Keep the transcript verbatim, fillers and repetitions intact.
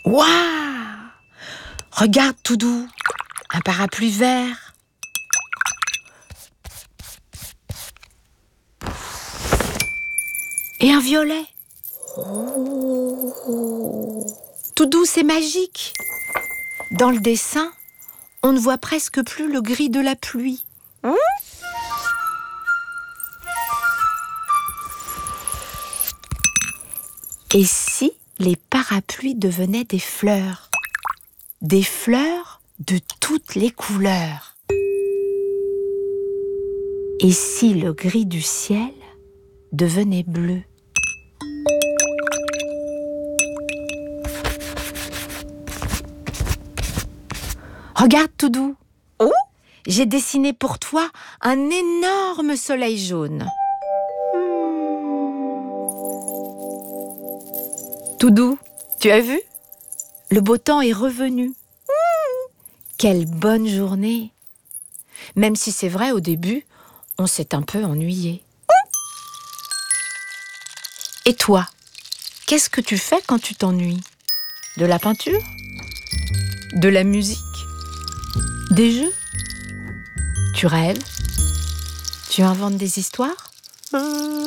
Waouh! Regarde, Toudou, un parapluie vert. Et un violet. Oh. Toudou, c'est magique. Dans le dessin, on ne voit presque plus le gris de la pluie. Mmh. Et si les parapluies devenaient des fleurs? Des fleurs de toutes les couleurs. Et si le gris du ciel devenait bleu? Regarde, Toudou. Oh, j'ai dessiné pour toi un énorme soleil jaune. Toudou, tu as vu? Le beau temps est revenu. Mmh. Quelle bonne journée! Même si c'est vrai, au début, on s'est un peu ennuyé. Mmh. Et toi, qu'est-ce que tu fais quand tu t'ennuies? De la peinture? De la musique? Des jeux? Tu rêves? Tu inventes des histoires? mmh.